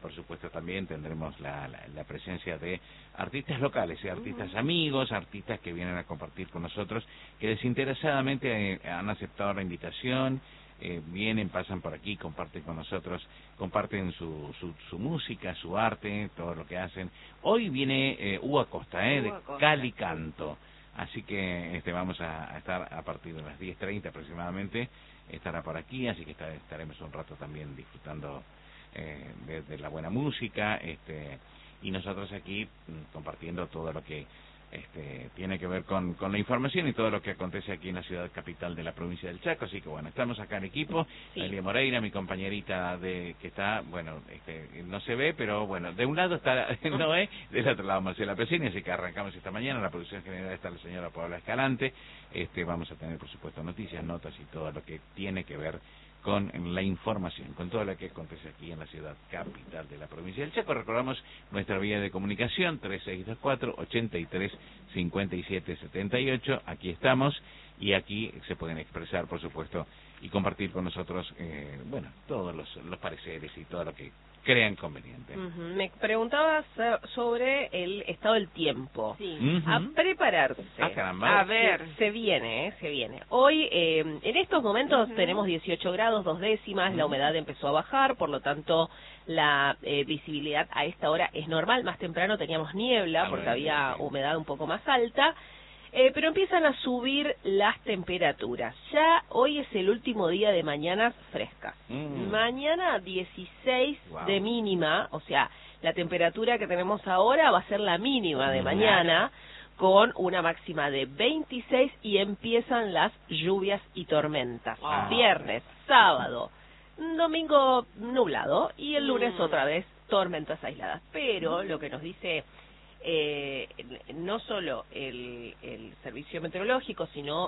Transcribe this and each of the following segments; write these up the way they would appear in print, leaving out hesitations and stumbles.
por supuesto también tendremos la presencia de artistas locales, artistas amigos, artistas que vienen a compartir con nosotros, que desinteresadamente han aceptado la invitación, vienen, pasan por aquí, comparten con nosotros, comparten su música, su arte, todo lo que hacen. Hoy viene Hugo Acosta, de Cali Canto, así que vamos a estar a partir de las 10:30 aproximadamente, estará por aquí, así que estaremos un rato también disfrutando de la buena música, y nosotros aquí compartiendo todo lo que tiene que ver con la información y todo lo que acontece aquí en la ciudad capital de la provincia del Chaco. Así que bueno, estamos acá en equipo. Sí. Elia Moreira, mi compañerita que está, bueno, no se ve, pero bueno, de un lado está Noé, del otro lado Marcela Pesini, así que arrancamos esta mañana. En la producción general está la señora Paola Escalante. Vamos a tener, por supuesto, noticias, notas y todo lo que tiene que ver con la información, con todo lo que acontece aquí en la ciudad capital de la provincia del Chaco. Recordamos nuestra vía de comunicación, 3624-83-5778, aquí estamos, y aquí se pueden expresar, por supuesto, y compartir con nosotros, bueno, todos los pareceres y todo lo que crean conveniente. Me preguntabas sobre el estado del tiempo. Sí. A prepararse. Caramba. A ver, se viene. Hoy, en estos momentos, tenemos 18 grados, 2 décimas, la humedad empezó a bajar, por lo tanto, la visibilidad a esta hora es normal. Más temprano teníamos niebla, porque había humedad un poco más alta. Pero empiezan a subir las temperaturas. Ya hoy es el último día de mañanas frescas. Mañana 16 de mínima, o sea, la temperatura que tenemos ahora va a ser la mínima de mañana, con una máxima de 26 y empiezan las lluvias y tormentas. Viernes, sábado, domingo nublado y el lunes otra vez tormentas aisladas. Pero lo que nos dice no solo el servicio meteorológico, sino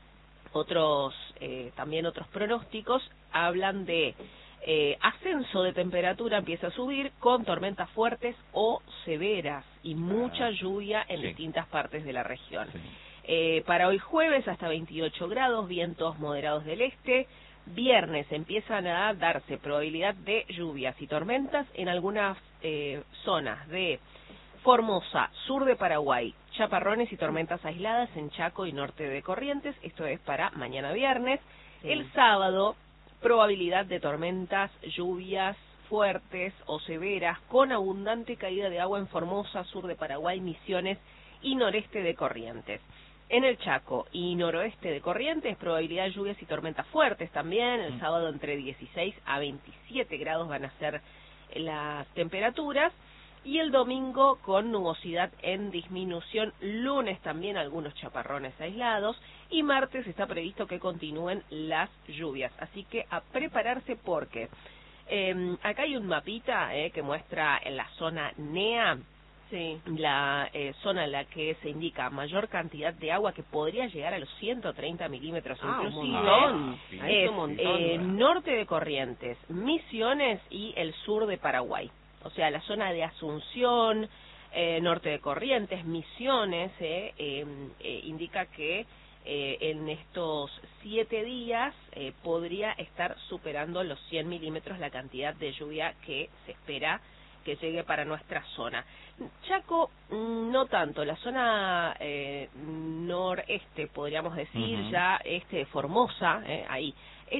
también otros pronósticos hablan de ascenso de temperatura, empieza a subir con tormentas fuertes o severas y mucha lluvia en distintas partes de la región. Para hoy jueves hasta 28 grados, vientos moderados del este. Viernes empiezan a darse probabilidad de lluvias y tormentas en algunas zonas de Formosa, sur de Paraguay, chaparrones y tormentas aisladas en Chaco y norte de Corrientes. Esto es para mañana viernes. El sábado, probabilidad de tormentas, lluvias fuertes o severas con abundante caída de agua en Formosa, sur de Paraguay, Misiones y noreste de Corrientes. En el Chaco y noroeste de Corrientes, probabilidad de lluvias y tormentas fuertes también. El sábado entre 16 a 27 grados van a ser las temperaturas. Y el domingo con nubosidad en disminución, lunes también algunos chaparrones aislados, y martes está previsto que continúen las lluvias. Así que a prepararse porque acá hay un mapita que muestra en la zona NEA, la zona en la que se indica mayor cantidad de agua, que podría llegar a los 130 milímetros inclusive. Es norte de Corrientes, Misiones y el sur de Paraguay. O sea, la zona de Asunción, norte de Corrientes, Misiones, indica que en estos 7 días podría estar superando los 100 milímetros la cantidad de lluvia que se espera que llegue para nuestra zona. Chaco, no tanto, la zona noreste, podríamos decir, ya de Formosa, ahí.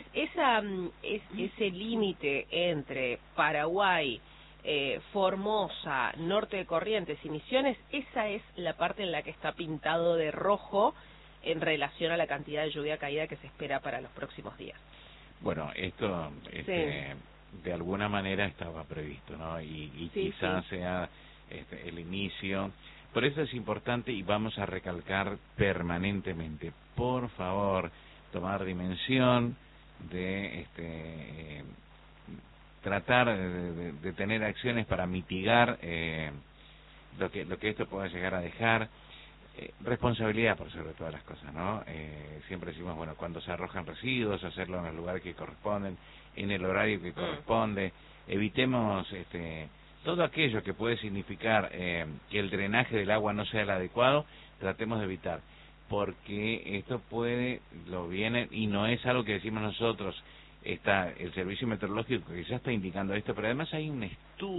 Ese límite entre Paraguay, Formosa, norte de Corrientes y Misiones, esa es la parte en la que está pintado de rojo en relación a la cantidad de lluvia caída que se espera para los próximos días. Bueno, esto de alguna manera estaba previsto, ¿no? Y quizás sea el inicio. Por eso es importante, y vamos a recalcar permanentemente, por favor, tomar dimensión de tratar de tener acciones para mitigar lo que esto pueda llegar a dejar. Responsabilidad por sobre todas las cosas, ¿no? Siempre decimos, bueno, cuando se arrojan residuos, hacerlo en el lugar que corresponden, en el horario que corresponde. Evitemos todo aquello que puede significar que el drenaje del agua no sea el adecuado, tratemos de evitar, porque esto viene, y no es algo que decimos nosotros, está el servicio meteorológico que ya está indicando esto, pero además hay un estudio